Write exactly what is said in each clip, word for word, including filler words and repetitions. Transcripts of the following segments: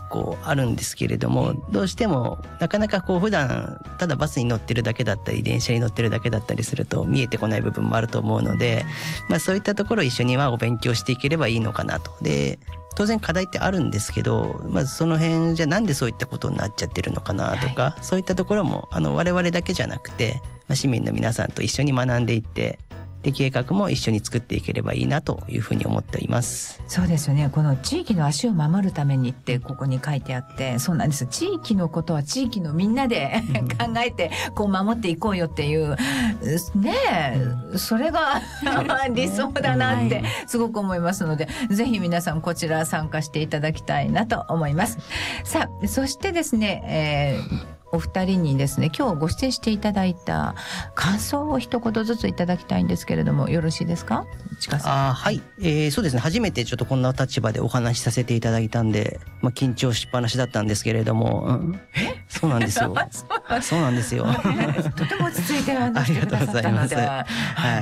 構あるんですけれども、どうしてもなかなかこう普段ただバスに乗ってるだけだったり電車に乗ってるだけだったりすると見えてこない部分もあると思うので、まあ、そういったところを一緒にはお勉強していければいいのかなと。で当然課題ってあるんですけど、まずその辺じゃなんでそういったことになっちゃってるのかなとか、はい、そういったところもあの我々だけじゃなくて、まあ、市民の皆さんと一緒に学んでいってで計画も一緒に作っていければいいなというふうに思っています。 そうですよね。この地域の足を守るためにってここに書いてあって、そうなんです。地域のことは地域のみんなで考えてこう守っていこうよっていうねえ、それが理想だなってすごく思いますので、ぜひ皆さんこちら参加していただきたいなと思います。さあ、そしてですね、えーお二人にですね、今日ご出演していただいた感想を一言ずついただきたいんですけれども、よろしいですか？ちかさん。 あ、はい、えー、そうですね。初めてちょっとこんな立場でお話しさせていただいたんで、まあ、緊張しっぱなしだったんですけれども、うん、えそうなんですよ。そうなんですよ。 とても落ち着いて話してくださったので、 はい、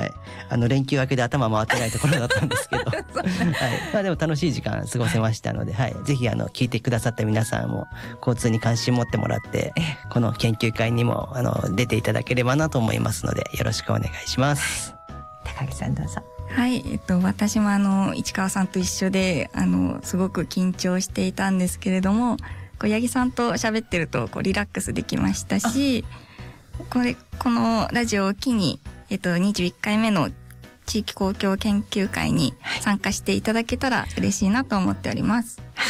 あの連休明けで頭回ってないところだったんですけど、はい、まあでも楽しい時間過ごせましたので、はい、ぜひあの聞いてくださった皆さんも交通に関心持ってもらって。この研究会にもあの出ていただければなと思いますので、よろしくお願いします。 高木さんどうぞ。 はい、えっと私もあの市川さんと一緒であのすごく緊張していたんですけれども、こう八木さんと喋ってるとこうリラックスできましたし、これこのラジオを機にえっとにじゅういっかいめの地域公共研究会に参加していただけたら嬉しいなと思っております。 はい、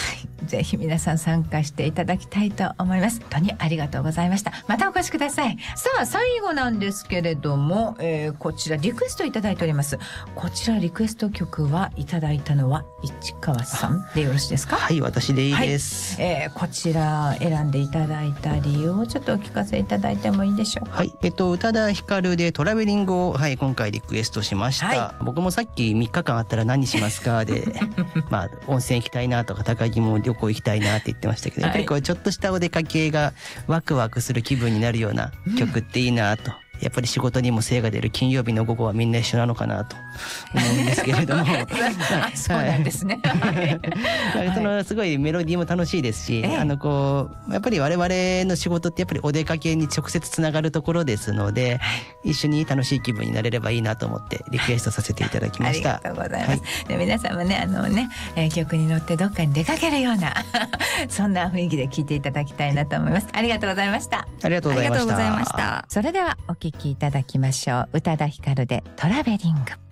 ぜひ皆さん参加していただきたいと思います。本当にありがとうございました。またお越しください。さあ最後なんですけれども、えー、こちらリクエストいただいております。こちらリクエスト曲はいただいたのは市川さんでよろしいですか？ はい、私でいいです。 はい、えー、こちら選んでいただいた理由をちょっとお聞かせいただいてもいいでしょうか？ はい、えっと宇多田ヒカルでトラベリングを、はい、今回リクエストしました。はい、僕もさっきみっかかんあったら何しますかでまあ温泉行きたいなとか高木も旅行行きたいなって言ってましたけど、やっぱりこうちょっとしたお出かけがワクワクする気分になるような曲っていいなと、やっぱり仕事にも精が出る金曜日の午後はみんな一緒なのかなと思うんですけれどもそうなんですね。 そのすごいメロディーも楽しいですし、あのこうやっぱり我々の仕事ってやっぱりお出かけに直接つながるところですので、一緒に楽しい気分になれればいいなと思ってリクエストさせていただきました。 ありがとうございます。はい、で皆さんもねあのね、えー、曲に乗ってどっかに出かけるようなそんな雰囲気で聴いていただきたいなと思います。ありがとうございました。 ありがとうございました。 ありがとうございました。 それではお聴きいただきましょう。宇多田ヒカルでトラベリング。